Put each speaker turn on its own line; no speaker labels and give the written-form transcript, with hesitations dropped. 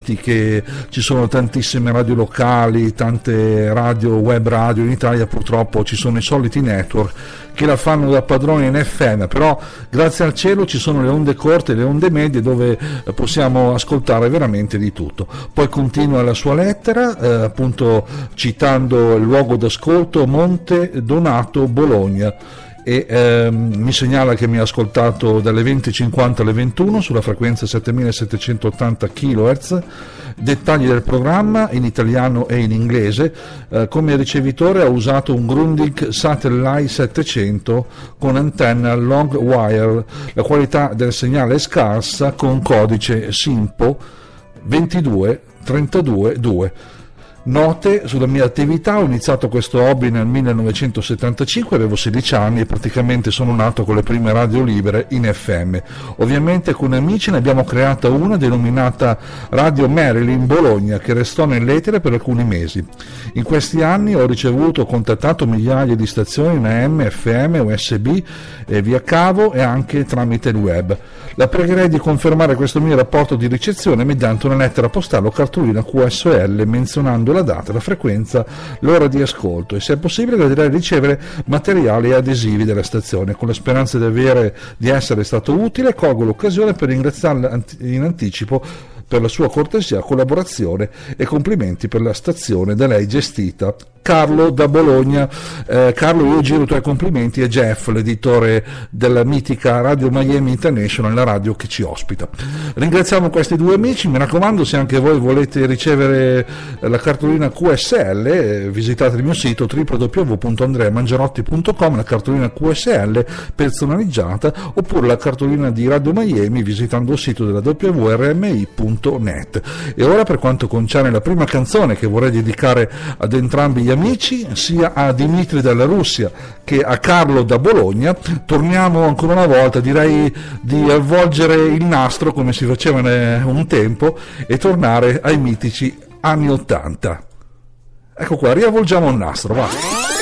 senti che ci sono tantissime radio locali, tante radio, web radio in Italia, purtroppo ci sono i soliti network che la fanno da padroni in FM, però grazie al cielo ci sono le onde corte, le onde medie dove possiamo ascoltare veramente di tutto. Poi continua la sua lettera, appunto citando il luogo d'ascolto Monte Donato, Bologna, e mi segnala che mi ha ascoltato dalle 20.50 alle 21 sulla frequenza 7780 kHz. Dettagli del programma in italiano e in inglese. Come ricevitore ha usato un Grundig Satellite 700 con antenna long wire. La qualità del segnale è scarsa, con codice SINPO 22322. Note sulla mia attività: ho iniziato questo hobby nel 1975, avevo 16 anni e praticamente sono nato con le prime radio libere in FM. Ovviamente con amici ne abbiamo creata una denominata Radio Marilyn Bologna, che restò nell'etere per alcuni mesi. In questi anni ho contattato migliaia di stazioni in AM, FM, USB e via cavo e anche tramite il web. La pregherei di confermare questo mio rapporto di ricezione mediante una lettera postale o cartolina QSL menzionando la data, la frequenza, l'ora di ascolto e, se è possibile, gradirei ricevere materiali e adesivi della stazione. Con la speranza di essere stato utile, colgo l'occasione per ringraziarla in anticipo per la sua cortesia, collaborazione e complimenti per la stazione da lei gestita. Carlo da Bologna. Carlo, io giro i tuoi complimenti a Jeff, l'editore della mitica Radio Miami International, la radio che ci ospita. Ringraziamo questi due amici. Mi raccomando, se anche voi volete ricevere la cartolina QSL, visitate il mio sito www.andreamangiarotti.com, la cartolina QSL personalizzata, oppure la cartolina di Radio Miami visitando il sito della www.rmi.net. E ora, per quanto concerne la prima canzone che vorrei dedicare ad entrambi gli amici, sia a Dimitri dalla Russia che a Carlo da Bologna, torniamo ancora una volta, direi, di avvolgere il nastro come si faceva un tempo e tornare ai mitici anni '80. Ecco qua, riavvolgiamo il nastro, va.